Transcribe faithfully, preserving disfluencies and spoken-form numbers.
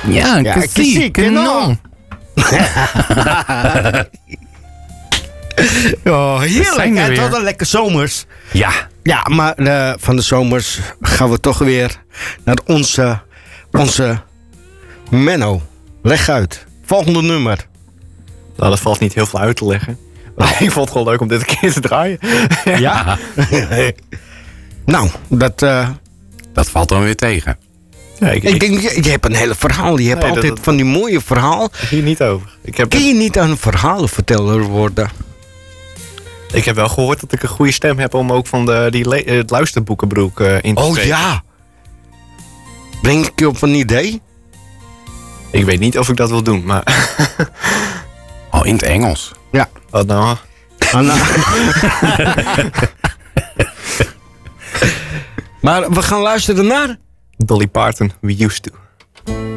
Ja, Ja, que que sí, sí, que que no. no. Oh, zijn heerlijk. er Het weer. was een lekker zomers. Ja, Ja, maar eh, van de zomers gaan we toch weer naar onze, onze Menno. Leg uit. Volgende nummer. Nou, dat valt niet heel veel uit te leggen. Maar ik vond het gewoon leuk om dit een keer te draaien. Ja? Nou, dat... eh, dat valt dan weer tegen. Ja, ik, ik ik denk, je, je hebt een hele verhaal. Je hebt Nee, dat- altijd dat- van die mooie verhaal. hier niet over. Ik heb, Kun je niet aan een verhalenverteller worden? ik heb wel gehoord dat ik een goede stem heb om ook van de, die le- het luisterboekenbroek eh, in te Oh spreken. ja. Breng ik je op een idee? Ik weet niet of ik dat wil doen, maar... Oh, in het Engels. Ja. Wat nou? Anna. Maar we gaan luisteren naar... Dolly Parton, We Used To.